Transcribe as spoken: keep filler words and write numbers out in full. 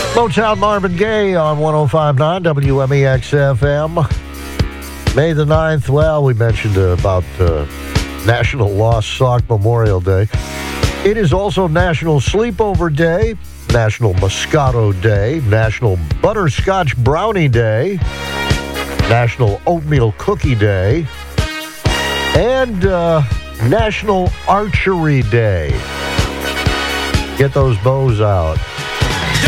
Motown Marvin Gaye on one oh five point nine W M E X F M. May the ninth, well, we mentioned uh, about uh, National Lost Sock Memorial Day. It is also National Sleepover Day, National Moscato Day, National Butterscotch Brownie Day, National Oatmeal Cookie Day, and uh, National Archery Day. Get those bows out.